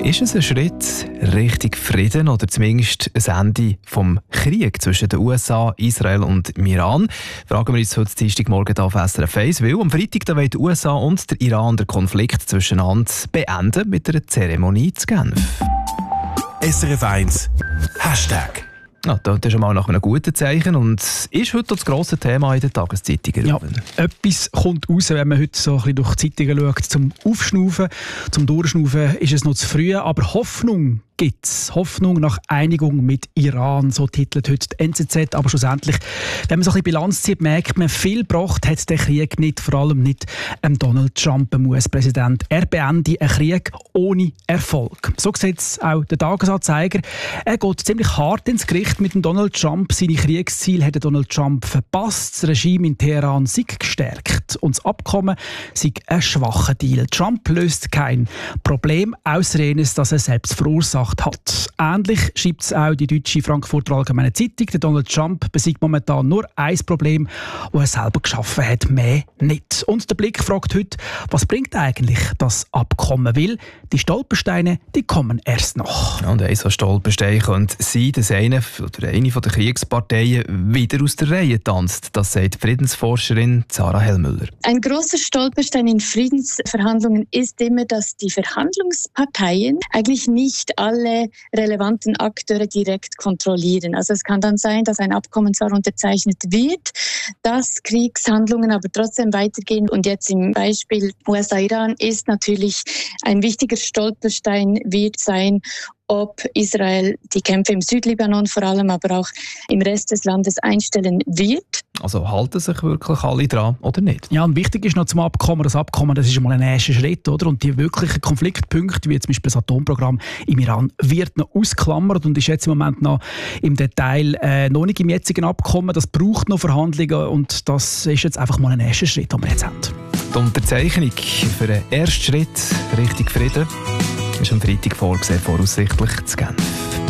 Ist es ein Schritt Richtung Frieden oder zumindest ein Ende vom Krieg zwischen den USA, Israel und dem Iran? Fragen wir uns heute Dienstagmorgen auf SRF 1, weil am Freitag wollen die USA und der Iran den Konflikt zwischeneinander beenden mit einer Zeremonie zu Genf. SRF 1 Hashtag. Ja, das ist schon mal nach einem guten Zeichen und ist heute das grosse Thema in den Tageszeitungen. Ja, etwas kommt raus, wenn man heute so ein bisschen durch die Zeitungen schaut. Zum Aufschnaufen, zum Durchschnaufen ist es noch zu früh, aber Hoffnung gibt's. Hoffnung nach Einigung mit Iran, so titelt heute die NZZ. Aber schlussendlich, wenn man so ein bisschen Bilanz zieht, merkt man, viel gebracht hat der Krieg nicht, vor allem nicht Donald Trump, dem US-Präsident. Er beendet einen Krieg ohne Erfolg. So sieht es auch der Tagesanzeiger. Er geht ziemlich hart ins Gericht mit dem Donald Trump. Seine Kriegsziele hat Donald Trump verpasst. Das Regime in Teheran sei gestärkt. Und das Abkommen sei ein schwacher Deal. Trump löst kein Problem, ausser jenes, das er selbst verursacht hat. Ähnlich schreibt es auch die deutsche Frankfurter Allgemeine Zeitung. Der Donald Trump besiegt momentan nur ein Problem, das er selber geschaffen hat, mehr nicht. Und der Blick fragt heute, was bringt eigentlich das Abkommen? Weil die Stolpersteine, die kommen erst noch. Und ein so Stolperstein könnte sein, dass eine der Kriegsparteien wieder aus der Reihe tanzt. Das sagt die Friedensforscherin Sarah Hellmüller. Ein grosser Stolperstein in Friedensverhandlungen ist immer, dass die Verhandlungsparteien eigentlich nicht alle relevanten Akteure direkt kontrollieren. Also es kann dann sein, dass ein Abkommen zwar unterzeichnet wird, dass Kriegshandlungen aber trotzdem weitergehen. Und jetzt im Beispiel USA-Iran ist natürlich ein wichtiger Stolperstein wird sein, ob Israel die Kämpfe im Südlibanon vor allem, aber auch im Rest des Landes einstellen wird. Also halten sich wirklich alle dran oder nicht? Ja, und wichtig ist noch zum Abkommen, das Abkommen, das ist mal ein erster Schritt, oder? Und die wirklichen Konfliktpunkte, wie zum Beispiel das Atomprogramm im Iran, wird noch ausgeklammert und ist jetzt im Moment noch im Detail noch nicht im jetzigen Abkommen. Das braucht noch Verhandlungen und das ist jetzt einfach mal ein erster Schritt, den wir jetzt haben. Die Unterzeichnung für den ersten Schritt Richtung Frieden ist am Freitag vorgesehen, voraussichtlich zu Genf.